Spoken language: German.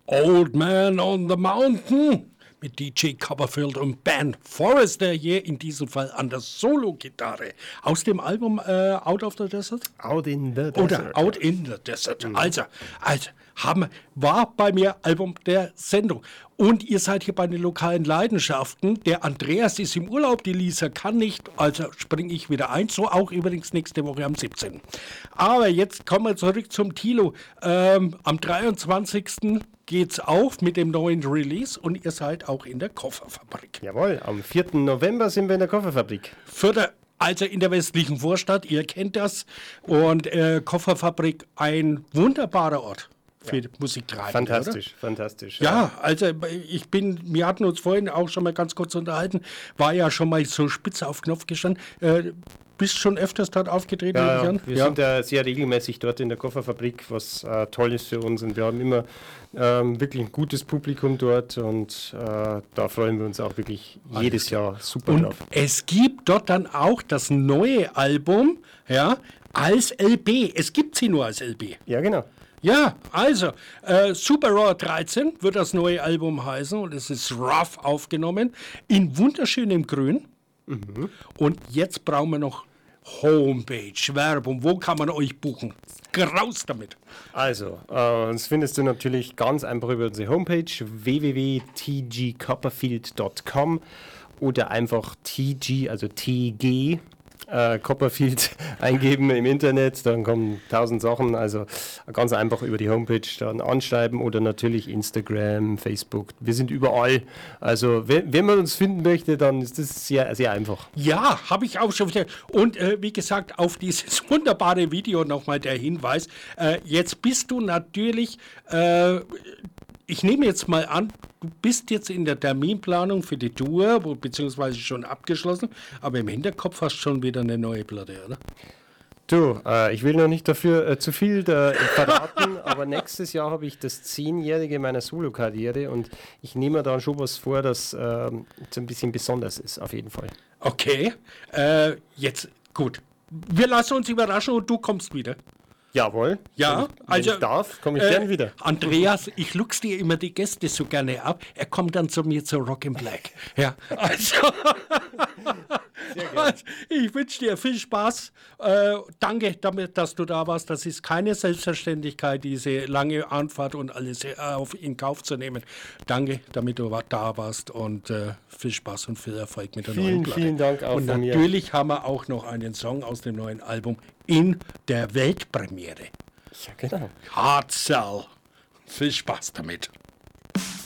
Old Man on the Mountain mit DJ Copperfield und Ben Forrester hier in diesem Fall an der Solo-Gitarre. Aus dem Album Out of the Desert? Out in the Desert. Oder Out in the Desert. Also war bei mir Album der Sendung. Und ihr seid hier bei den lokalen Leidenschaften. Der Andreas ist im Urlaub, die Lisa kann nicht, also springe ich wieder ein. So auch übrigens nächste Woche am 17. Aber jetzt kommen wir zurück zum Thilo. Am 23. geht's auf mit dem neuen Release und ihr seid auch in der Kofferfabrik. Jawohl, am 4. November sind wir in der Kofferfabrik. Also in der westlichen Vorstadt, ihr kennt das. Und Kofferfabrik, ein wunderbarer Ort für Musiktreiben. Fantastisch, oder? Fantastisch. Ja, also wir hatten uns vorhin auch schon mal ganz kurz unterhalten, war ja schon mal so spitze auf Knopf gestanden. Bist schon öfters dort aufgetreten? Ja, wir sind sehr regelmäßig dort in der Kofferfabrik, was toll ist für uns. Und wir haben immer wirklich ein gutes Publikum dort und da freuen wir uns auch wirklich jedes Jahr super und drauf. Es gibt dort dann auch das neue Album, ja, als LP. Es gibt sie nur als LP. Ja, genau. Ja, also Super Raw 13 wird das neue Album heißen und es ist rough aufgenommen, in wunderschönem Grün. Und jetzt brauchen wir noch Homepage, Werbung. Wo kann man euch buchen? Raus damit. Also, uns findest du natürlich ganz einfach über unsere Homepage www.tgcopperfield.com oder einfach TG, also TG Copperfield eingeben im Internet, dann kommen 1000 Sachen, also ganz einfach über die Homepage dann anschreiben oder natürlich Instagram, Facebook, wir sind überall, also wenn man uns finden möchte, dann ist das sehr, sehr einfach. Ja, habe ich auch schon wieder. Und wie gesagt, auf dieses wunderbare Video nochmal der Hinweis, jetzt bist du natürlich, ich nehme jetzt mal an, du bist jetzt in der Terminplanung für die Tour, beziehungsweise schon abgeschlossen, aber im Hinterkopf hast du schon wieder eine neue Platte, oder? Du, ich will noch nicht dafür zu viel verraten, aber nächstes Jahr habe ich das 10-jährige meiner Solo-Karriere und ich nehme mir dann schon was vor, das so ein bisschen besonders ist, auf jeden Fall. Okay, jetzt gut. Wir lassen uns überraschen und du kommst wieder. Jawohl. Ja, wenn ich darf, komme ich gern wieder. Andreas, ich luchs dir immer die Gäste so gerne ab. Er kommt dann zu mir zu Rock in Black. Ja, also, ich wünsche dir viel Spaß. Danke, dass du da warst. Das ist keine Selbstverständlichkeit, diese lange Anfahrt und alles in Kauf zu nehmen. Danke, damit du da warst und viel Spaß und viel Erfolg mit der neuen Platte. Vielen Dank auch und von mir. Natürlich haben wir auch noch einen Song aus dem neuen Album in der Weltpremiere. Ja, genau. Hard Sell. Viel Spaß damit.